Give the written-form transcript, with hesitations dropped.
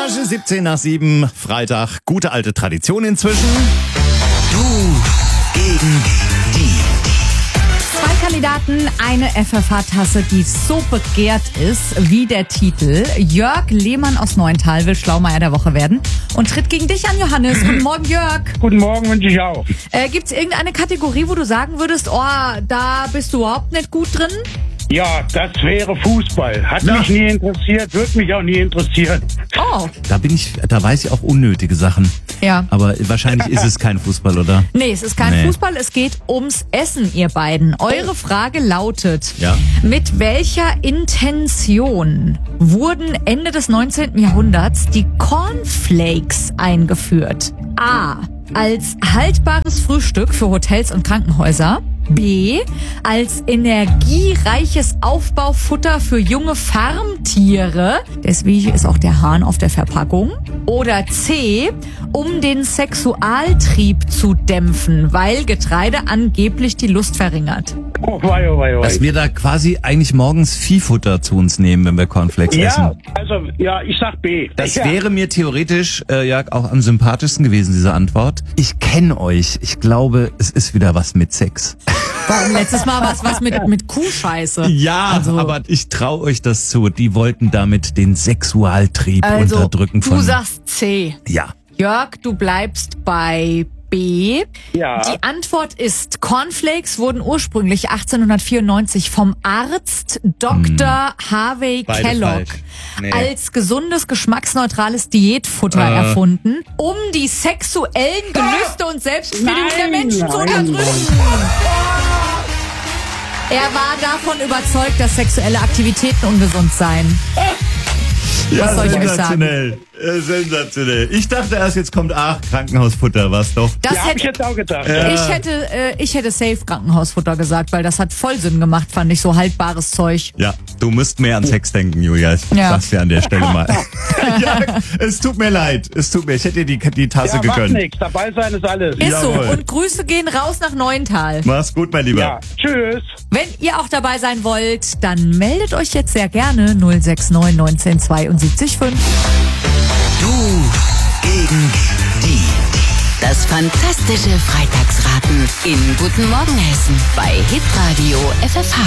Gage 17 nach 7, Freitag. Gute alte Tradition inzwischen. Du gegen die. Zwei Kandidaten, eine FFH-Tasse, die so begehrt ist wie der Titel. Jörg Lehmann aus Neuental will Schlaumeier der Woche werden und tritt gegen dich an, Johannes. Guten Morgen, Jörg. Guten Morgen, wünsche ich auch. Gibt's irgendeine Kategorie, wo du sagen würdest, oh, da bist du überhaupt nicht gut drin? Ja, das wäre Fußball. Hat mich nie interessiert, wird mich auch nie interessieren. Oh. Da weiß ich auch unnötige Sachen. Ja. Aber wahrscheinlich ist es kein Fußball, oder? Nee, es ist kein Fußball, es geht ums Essen, ihr beiden. Eure Frage lautet, mit welcher Intention wurden Ende des 19. Jahrhunderts die Cornflakes eingeführt? A. Als haltbares Frühstück für Hotels und Krankenhäuser. B. Als energiereiches Aufbaufutter für junge Farmtiere. Deswegen ist auch der Hahn auf der Verpackung. Oder C. Um den Sexualtrieb zu dämpfen, weil Getreide angeblich die Lust verringert. Oh wei, oh wei, oh wei. Dass wir da quasi eigentlich morgens Viehfutter zu uns nehmen, wenn wir Cornflakes essen. Ich sag B. Das wäre mir theoretisch, Jörg, auch am sympathischsten gewesen, diese Antwort. Ich kenne euch. Ich glaube, es ist wieder was mit Sex. Warum letztes Mal was mit Kuhscheiße? Ja, also, aber ich traue euch das zu. Die wollten damit den Sexualtrieb unterdrücken von... Du sagst C. Ja. Jörg, du bleibst bei B. Ja. Die Antwort ist, Cornflakes wurden ursprünglich 1894 vom Arzt Dr. Harvey Beide Kellogg falsch. Nee. als gesundes, geschmacksneutrales Diätfutter erfunden, um die sexuellen Gelüste und Selbstbefriedigung der Menschen zu unterdrücken. Er war davon überzeugt, dass sexuelle Aktivitäten ungesund seien. Was soll ich euch sagen? Sensationell. Ich dachte erst, jetzt kommt Krankenhausfutter, was doch. Das Hab ich jetzt auch gedacht. Ich hätte safe Krankenhausfutter gesagt, weil das hat voll Sinn gemacht, fand ich, so haltbares Zeug. Ja, du musst mehr an Sex denken, Julia. Ich sag's dir an der Stelle mal. Ja, es tut mir leid. Ich hätte dir die Tasse Ja, macht gegönnt. nix. Dabei sein ist alles. Ist so. Jawohl. Und Grüße gehen raus nach Neuental. Mach's gut, mein Lieber. Ja, tschüss. Wenn ihr auch dabei sein wollt, dann meldet euch jetzt sehr gerne 069 19 72 5. Du gegen die. Das fantastische Freitagsraten in Guten Morgen Hessen bei Hitradio FFH.